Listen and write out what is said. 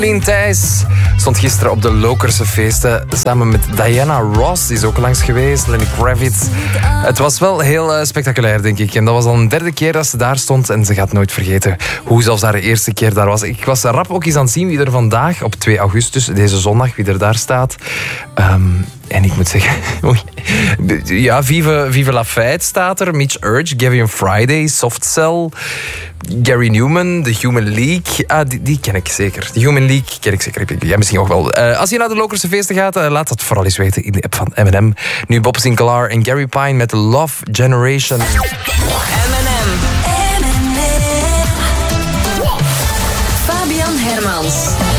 Lien Thijs stond gisteren op de Lokerse feesten samen met Diana Ross, die is ook langs geweest, Lenny Kravitz. Het was wel heel spectaculair, denk ik. En dat was al een derde keer dat ze daar stond en ze gaat nooit vergeten hoe zelfs haar eerste keer daar was. Ik was rap ook eens aan het zien wie er vandaag, op 2 augustus, deze zondag, wie er daar staat. En ik moet zeggen... Ja, Vive La Fête staat er. Mitch Urge, Gavin Friday, Soft Cell... Gary Newman, The Human League. Die ken ik zeker. The Human League ken ik zeker. Ja, misschien ook wel. Als je naar de Lokerse feesten gaat, laat dat vooral eens weten in de app van M&M. Nu Bob Sinclair en Gary Pine met Love Generation.